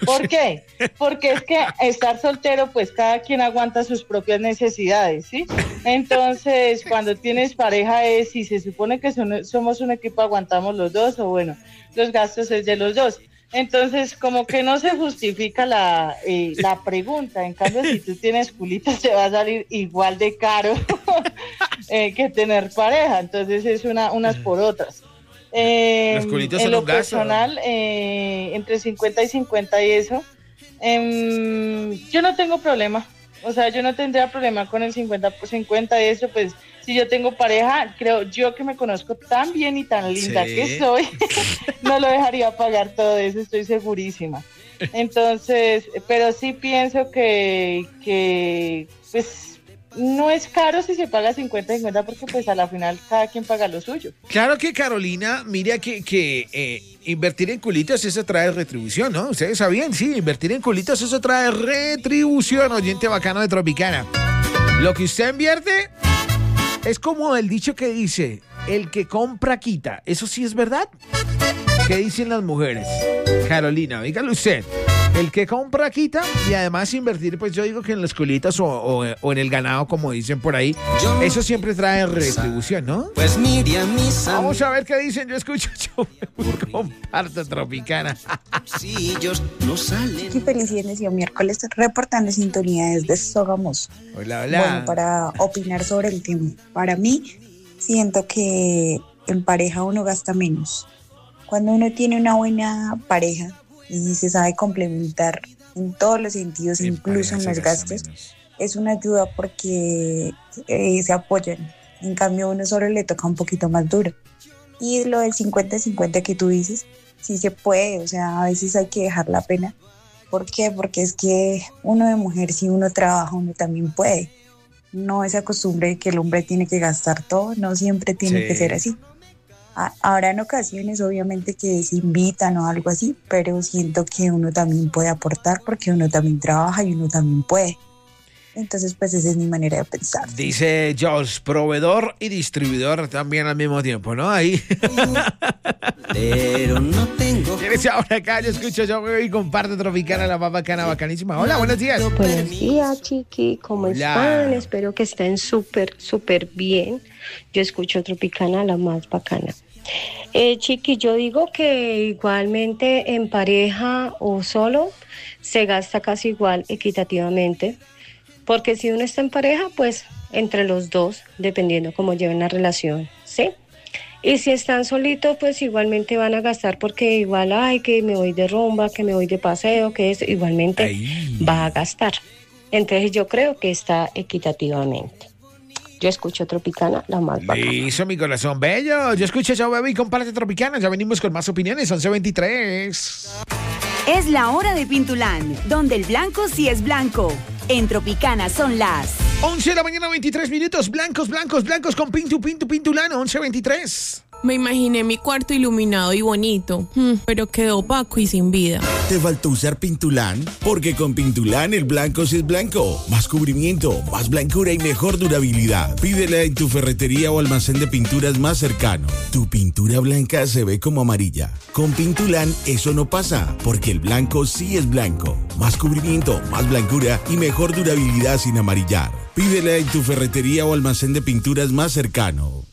¿Por qué? Porque es que estar soltero, pues cada quien aguanta sus propias necesidades, ¿sí? Entonces, cuando tienes pareja si se supone que somos un equipo, aguantamos los dos, o bueno, los gastos es de los dos. Entonces, como que no se justifica la pregunta. En cambio, si tú tienes culitos, te va a salir igual de caro que tener pareja. Entonces, es unas por otras. Los culitos son un gasto. En lo personal, entre 50 y 50 y eso, yo no tengo problema. O sea, yo no tendría problema con el 50 por 50 y eso, pues, si yo tengo pareja, creo yo que me conozco tan bien y tan linda que soy, no lo dejaría pagar todo eso, estoy segurísima. Entonces, pero sí pienso que pues, no es caro si se paga 50-50 porque pues a la final cada quien paga lo suyo. Claro que Carolina, mira que invertir en culitos eso trae retribución, ¿no? Ustedes sabían, sí, invertir en culitos eso trae retribución, oyente bacano de Tropicana. Lo que usted invierte es como el dicho que dice, el que compra quita. ¿Eso sí es verdad? ¿Qué dicen las mujeres? Carolina, dígale usted. El que compra quita y además invertir, pues yo digo que en los culitos o en el ganado, como dicen por ahí, eso siempre trae retribución, ¿no? Pues Miriam, vamos a ver qué dicen. Yo escucho, yo comparto Tropicana. Si ellos no salen. Qué felicidad, decía miércoles, reportando sintonía desde Sogamoso. Hola, hola. Bueno, para opinar sobre el tema, para mí, siento que en pareja uno gasta menos. Cuando uno tiene una buena pareja y se sabe complementar en todos los sentidos, incluso en los gastos, es una ayuda porque se apoyan. En cambio, a uno solo le toca un poquito más duro. Y lo del 50-50 que tú dices, sí se puede, o sea, a veces hay que dejar la pena. ¿Por qué? Porque es que uno de mujer, si uno trabaja, uno también puede. No esa costumbre de que el hombre tiene que gastar todo, no siempre tiene que ser así. Habrá en ocasiones, obviamente, que se invitan o algo así, pero siento que uno también puede aportar porque uno también trabaja y uno también puede. Entonces, pues esa es mi manera de pensar. Dice Josh, proveedor y distribuidor también al mismo tiempo, ¿no? Ahí. Pero no tengo. ¿Quieres ahora acá? Yo escucho, yo y comparto Tropicana, la más bacana, bacanísima. Hola, buenos días. Buenos días, chiqui. ¿Cómo están? Espero que estén súper bien. Yo escucho Tropicana, la más bacana. Chiqui, yo digo que igualmente en pareja o solo se gasta casi igual equitativamente, porque si uno está en pareja, pues entre los dos, dependiendo cómo lleven la relación, ¿sí? Y si están solitos, pues igualmente van a gastar porque igual, ay, que me voy de rumba, que me voy de paseo, que es igualmente va a gastar. Entonces yo creo que está equitativamente. Yo escucho Tropicana, la más bacana. Listo, mi corazón bello. Yo escucho yo, bebé, y comparte Tropicana. Ya venimos con más opiniones. 11:23. Es la hora de Pintulán, donde el blanco sí es blanco. En Tropicana son las 11 de la mañana, 23 minutos. Blancos con Pintulano. 11:23. Me imaginé mi cuarto iluminado y bonito, pero quedó opaco y sin vida. ¿Te faltó usar Pintulán? Porque con Pintulán el blanco sí es blanco. Más cubrimiento, más blancura y mejor durabilidad. Pídela en tu ferretería o almacén de pinturas más cercano. Tu pintura blanca se ve como amarilla. Con Pintulán eso no pasa, porque el blanco sí es blanco. Más cubrimiento, más blancura y mejor durabilidad sin amarillar. Pídela en tu ferretería o almacén de pinturas más cercano.